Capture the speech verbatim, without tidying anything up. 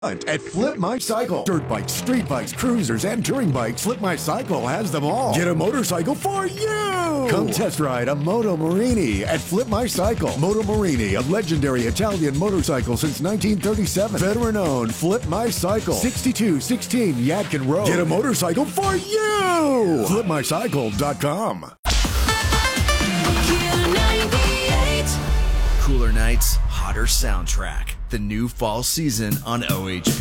At Flip My Cycle. Dirt bikes, street bikes, cruisers, and touring bikes, Flip My Cycle has them all. Get a motorcycle for you! Come test ride a Moto Morini at Flip My Cycle. Moto Morini, a legendary Italian motorcycle since nineteen thirty-seven. Veteran-owned Flip My Cycle. sixty-two sixteen Yadkin Road. Get a motorcycle for you! flip my cycle dot com. Cooler nights, hotter soundtrack. The new fall season on O H P.